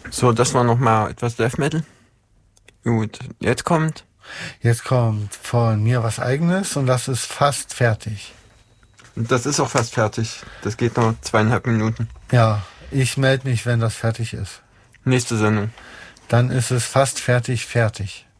So, das war nochmal etwas Death Metal. Gut, jetzt kommt. Jetzt kommt von mir was Eigenes und das ist fast fertig. Das ist auch fast fertig. Das geht noch 2,5 Minuten. Ja, ich melde mich, wenn das fertig ist. Nächste Sendung. Dann ist es fast fertig.